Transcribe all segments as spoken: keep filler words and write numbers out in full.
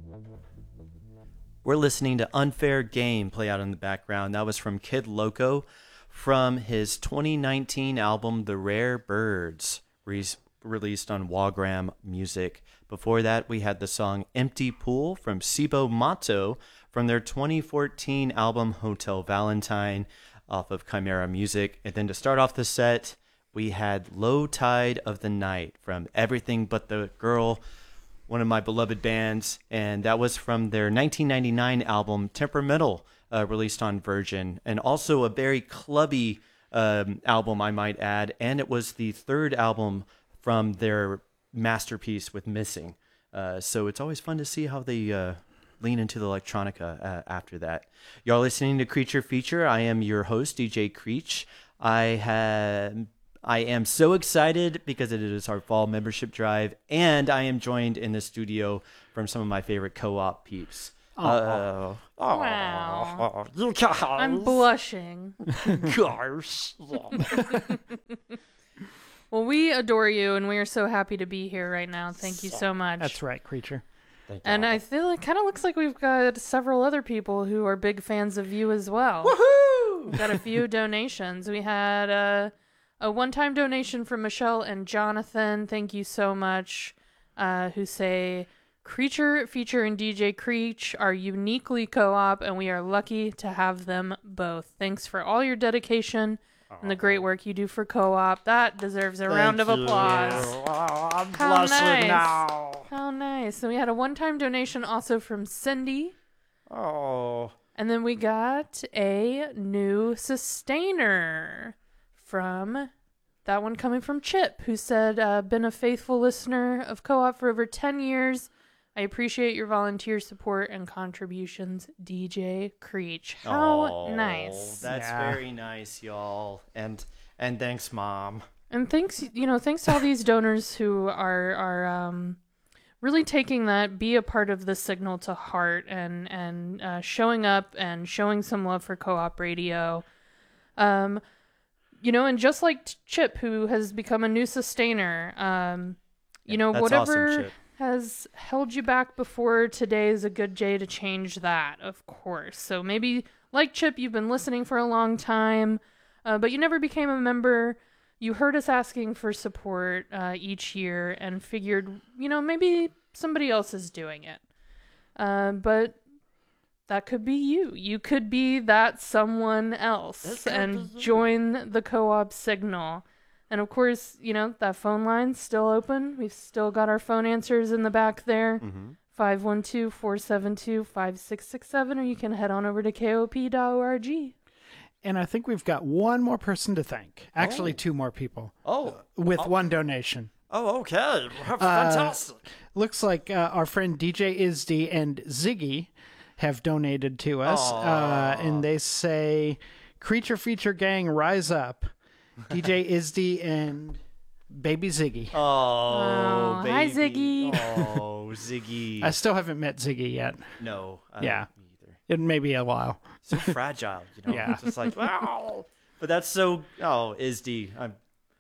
We're listening to Unfair Game play out in the background. That was from Kid Loco from his twenty nineteen album, The Rare Birds, re- released on Wagram Music. Before that, we had the song Empty Pool from Cibo Matto from their twenty fourteen album, Hotel Valentine, off of Chimera Music. And then to start off the set, we had Low Tide of the Night from Everything But the Girl, one of my beloved bands, and that was from their nineteen ninety-nine album Temperamental, uh, released on Virgin, and also a very clubby um, album, I might add, and it was the third album from their masterpiece with Missing. Uh, so it's always fun to see how they uh, lean into the electronica uh, after that. Y'all listening to Creature Feature. I am your host, D J Creech. I have... I am so excited because it is our fall membership drive, and I am joined in the studio from some of my favorite co-op peeps. Uh, oh, wow. You guys. I'm blushing. Gosh. Well, we adore you, and we are so happy to be here right now. Thank you so much. That's right, Creature. Thank and you. I feel it kind of looks like we've got several other people who are big fans of you as well. Woohoo! We've got a few donations. We had... Uh, A one-time donation from Michelle and Jonathan, thank you so much, uh, who say, Creature, Feature, and D J Creech are uniquely co-op, and we are lucky to have them both. Thanks for all your dedication and the great work you do for co-op. That deserves a Thank round of you. applause. Oh, I'm How blushing nice. now. How nice. And we had a one-time donation also from Cindy. Oh. And then we got a new sustainer from that one coming from Chip, who said, uh, been a faithful listener of Co-op for over ten years. I appreciate your volunteer support and contributions, D J Creech. How oh, nice. That's Yeah. very nice, y'all. And and thanks, Mom. And thanks, you know, thanks to all these donors who are are um, really taking that, be a part of the signal to heart, and and uh, showing up and showing some love for Co-op Radio. Um, you know, and just like Chip, who has become a new sustainer, um, you Yeah, know, that's whatever awesome, Chip. has held you back before, today is a good day to change that, of course. So maybe, like Chip, you've been listening for a long time, uh, but you never became a member. You heard us asking for support uh, each year and figured, you know, maybe somebody else is doing it. Uh, but that could be you. You could be that someone else and join the co-op signal. And of course, you know, that phone line's still open. We've still got our phone answers in the back there. Mm-hmm. five one two, four seven two, five six six seven, or you can head on over to K O P dot org. And I think we've got one more person to thank. Actually, Oh. two more people Oh. with oh. one donation. Oh, okay. Fantastic. Looks like uh, our friend D J Isdy and Ziggy have donated to us. Uh, and they say, Creature Feature Gang, rise up. D J Isdy and Baby Ziggy. Oh, Oh, baby. hi, Ziggy. Oh, Ziggy. I still haven't met Ziggy yet. no. I Yeah. don't either. It may be a while. So fragile, you know? Yeah. It's just like, wow. But that's so, oh, Izzy. I'm,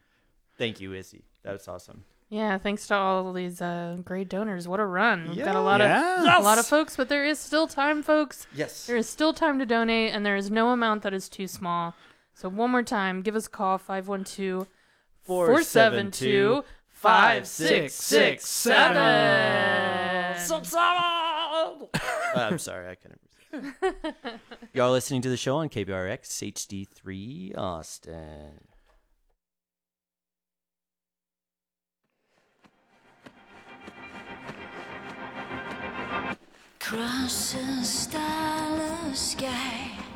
thank you, Izzy. That's awesome. Yeah, thanks to all these uh, great donors. What a run. We've got a Yeah. lot Yeah. of a lot of folks, but there is still time, folks. Yes. There is still time to donate, and there is no amount that is too small. So one more time, give us a call, five one two, four seven two, five six six seven. I'm sorry, I couldn't resist. Y'all listening to the show on K B R X H D three Austin. Across a starless sky,